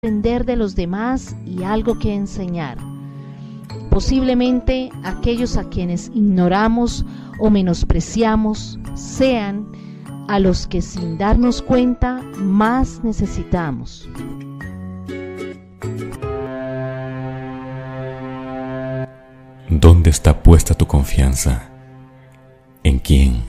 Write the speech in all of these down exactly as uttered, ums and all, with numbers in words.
aprender de los demás y algo que enseñar. Posiblemente aquellos a quienes ignoramos o menospreciamos sean a los que sin darnos cuenta más necesitamos. ¿Dónde está puesta tu confianza? ¿En quién?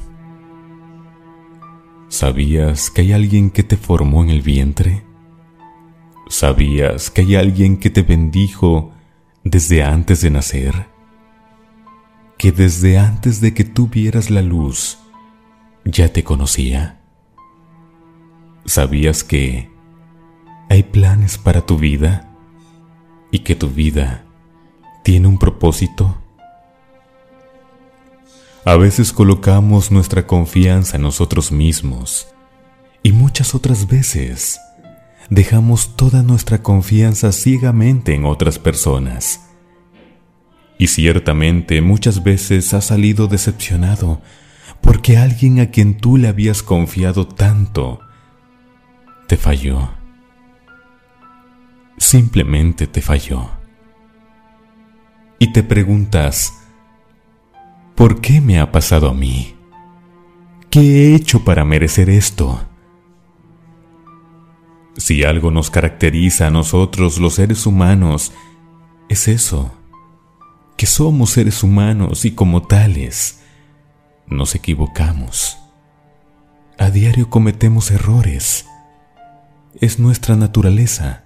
¿Sabías que hay alguien que te formó en el vientre? ¿Sabías que hay alguien que te bendijo desde antes de nacer? ¿Que desde antes de que tú vieras la luz ya te conocía? ¿Sabías que hay planes para tu vida y que tu vida tiene un propósito? A veces colocamos nuestra confianza en nosotros mismos y muchas otras veces dejamos toda nuestra confianza ciegamente en otras personas. Y ciertamente muchas veces has salido decepcionado porque alguien a quien tú le habías confiado tanto te falló. Simplemente te falló. Y te preguntas, ¿por qué me ha pasado a mí? ¿Qué he hecho para merecer esto? Si algo nos caracteriza a nosotros los seres humanos, es eso, que somos seres humanos y como tales, nos equivocamos. A diario cometemos errores. Es nuestra naturaleza.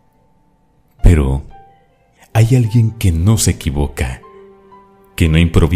Pero hay alguien que no se equivoca, que no improvisa.